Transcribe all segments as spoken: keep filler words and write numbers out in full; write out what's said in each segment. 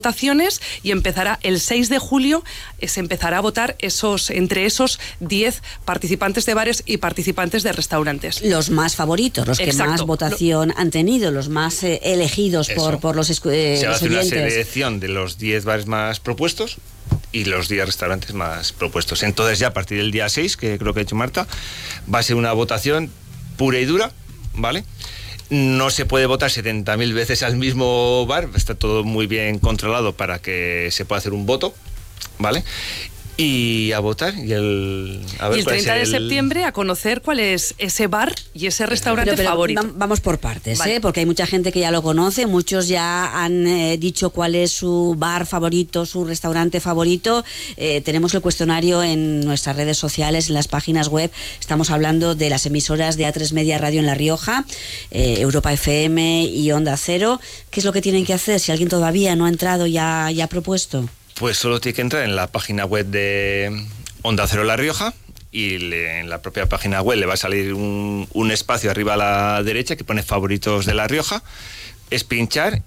votaciones y empezará el seis de julio, se empezará a votar esos entre esos diez participantes de bares y participantes de restaurantes. Los más favoritos, los Exacto. que más votación Lo... han tenido, los más eh, elegidos por, por los, eh, Se va a hacer oyentes. una selección de los diez bares más propuestos y los diez restaurantes más propuestos. Entonces ya a partir del día seis, que creo que ha hecho Marta, va a ser una votación pura y dura, ¿vale? No se puede votar setenta mil veces al mismo bar, está todo muy bien controlado para que se pueda hacer un voto, ¿vale? Y a votar y el, a ver y el treinta de septiembre a conocer cuál es ese bar y ese restaurante pero, pero favorito. Vamos por partes, vale. ¿eh? Porque hay mucha gente que ya lo conoce, muchos ya han eh, dicho cuál es su bar favorito, su restaurante favorito. Eh, tenemos el cuestionario en nuestras redes sociales, en las páginas web. Estamos hablando de las emisoras de A tres Media Radio en La Rioja, eh, Europa F M y Onda Cero. ¿Qué es lo que tienen que hacer si alguien todavía no ha entrado y ha, y ha propuesto? Pues solo tiene que entrar en la página web de Onda Cero La Rioja y le, en la propia página web le va a salir un, un espacio arriba a la derecha que pone favoritos de La Rioja. Es pinchar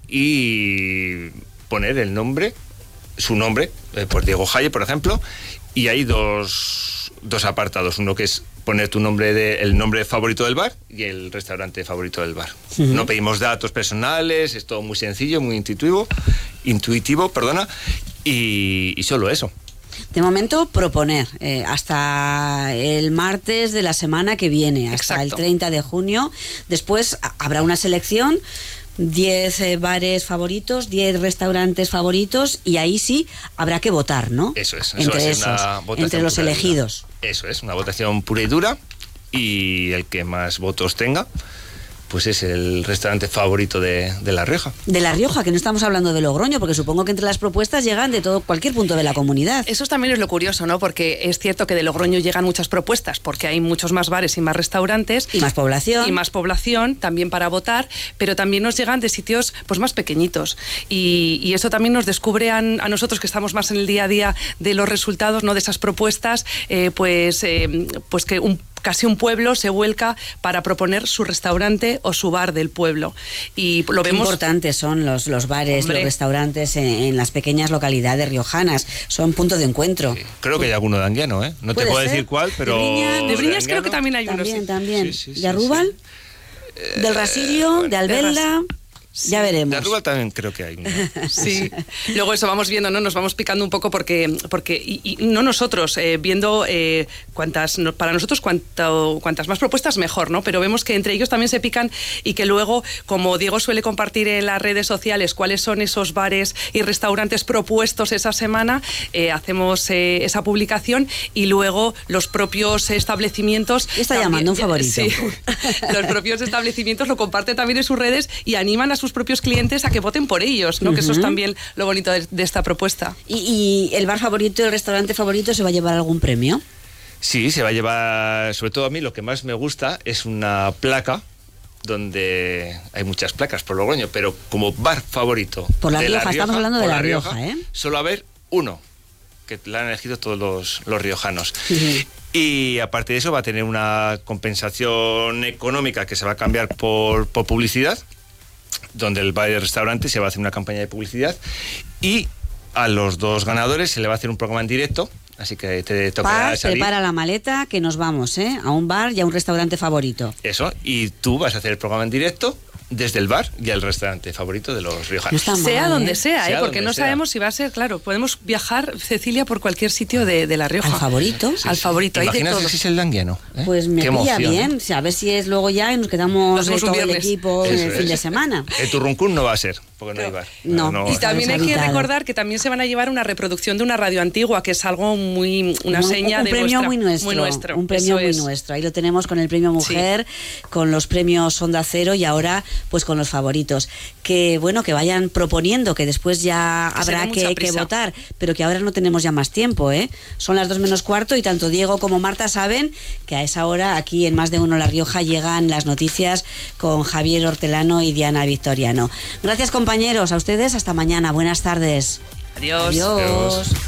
y poner el nombre, su nombre, eh, pues Diego Jaye, por ejemplo, y hay dos, dos apartados. Uno que es poner tu nombre de, el nombre favorito del bar y el restaurante favorito del bar. Uh-huh. No pedimos datos personales, es todo muy sencillo, muy intuitivo, intuitivo, perdona, y, y solo eso. De momento, proponer eh, hasta el martes de la semana que viene, hasta Exacto. el treinta de junio. Después habrá una selección, diez eh, bares favoritos, diez restaurantes favoritos, y ahí sí habrá que votar, ¿no? Eso es. Eso entre esos, entre los elegidos. Eso es, una votación pura y dura, y el que más votos tenga, pues es el restaurante favorito de, de La Rioja. De La Rioja, que no estamos hablando de Logroño, porque supongo que entre las propuestas llegan de todo cualquier punto de la comunidad. Eso también es lo curioso, ¿no? Porque es cierto que de Logroño llegan muchas propuestas, porque hay muchos más bares y más restaurantes. Y más población. Y más población, también para votar, pero también nos llegan de sitios pues más pequeñitos. Y, y eso también nos descubre a, a nosotros que estamos más en el día a día de los resultados, ¿no? De esas propuestas, eh, pues, eh, pues que un casi un pueblo se vuelca para proponer su restaurante o su bar del pueblo. Y lo Qué vemos. importantes son los, los bares, Hombre. los restaurantes en, en las pequeñas localidades riojanas. Son punto de encuentro. Sí. Creo que hay alguno de Anguiano, ¿eh? No te puedo ser? decir cuál, pero... De Briñas, de Briñas de creo que también hay uno. También, sí. también. Sí, sí, sí, ¿De Arrúbal? Sí. ¿Del Rasillo? Eh, ¿De Albelda? Sí. Ya veremos. De Arrúbal también creo que hay uno. Sí, luego eso vamos viendo, ¿no? Nos vamos picando un poco porque, porque y, y no nosotros, eh, viendo eh, cuantas, no, para nosotros cuanto, cuantas más propuestas mejor, ¿no? Pero vemos que entre ellos también se pican y que luego, como Diego suele compartir en las redes sociales cuáles son esos bares y restaurantes propuestos esa semana, eh, hacemos eh, esa publicación y luego los propios establecimientos... Está también, llamando un favorito. Sí, los propios establecimientos lo comparten también en sus redes y animan a sus propios clientes a que voten por ellos, ¿no? Uh-huh. Que eso es también lo bonito de, de esta propuesta. ¿Y, ¿Y el bar favorito, el restaurante favorito, se va a llevar algún premio? Sí, se va a llevar, sobre todo a mí lo que más me gusta es una placa, donde hay muchas placas por Logroño, pero como bar favorito por La de Rioja, La Rioja, estamos hablando de La Rioja, Rioja, ¿eh? Solo va a haber uno, que la han elegido todos los, los riojanos. Uh-huh. Y aparte de eso va a tener una compensación económica que se va a cambiar por, por publicidad, donde el bar y el restaurante se va a hacer una campaña de publicidad y a los dos ganadores se le va a hacer un programa en directo, así que te tocará Paz, salir. Prepara la maleta que nos vamos, ¿eh? A un bar y a un restaurante favorito. Eso, y tú vas a hacer el programa en directo desde el bar y el restaurante favorito de los riojanos. No mal, sea donde ¿eh? sea, ¿eh? sea Porque donde no sea. sabemos si va a ser, claro, podemos viajar, Cecilia, por cualquier sitio de, de La Rioja. Al favorito. Sí, Al favorito. ¿Te hay de imaginas todo. si es el de Anguiano? ¿Eh? Pues me Qué pilla emoción, bien, ¿eh? o sea, a ver si es luego ya y nos quedamos Nos eh, vamos un todo el viernes. equipo en Eso el fin es. de semana. El Turruncún no va a ser, porque no, no hay bar. No. no Y también hay que deshabitado. recordar que también se van a llevar una reproducción de una radio antigua, que es algo muy, una un, seña un de premio nuestra, muy nuestro, muy nuestro. un premio Eso muy es. nuestro. Ahí lo tenemos con el premio Mujer, sí. Con los premios Onda Cero y ahora pues con los favoritos. Que bueno, que vayan proponiendo, que después ya Que habrá se dé que, que votar, pero que ahora no tenemos ya más tiempo, ¿eh? Son las dos menos cuarto y tanto Diego como Marta saben que a esa hora aquí en Más de Uno La Rioja llegan las noticias con Javier Hortelano y Diana Victoriano. Gracias, compañeros, a ustedes, hasta mañana. Buenas tardes. Adiós. Adiós. Adiós.